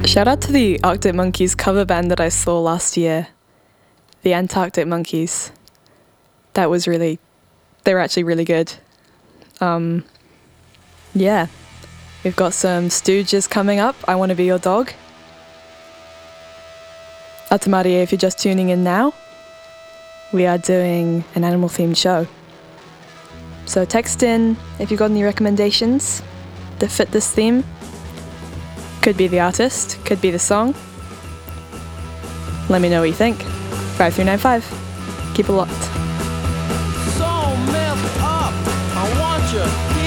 Shout out to the Arctic Monkeys cover band that I saw last year, the Antarctic Monkeys. They were actually really good. Yeah, we've got some Stooges coming up. I Want to Be Your Dog. Atamarie, if you're just tuning in now, we are doing an animal-themed show. So text in if you've got any recommendations that fit this theme. Could be the artist, could be the song. Let me know what you think. 5395. Keep it locked. So messed up. I want you.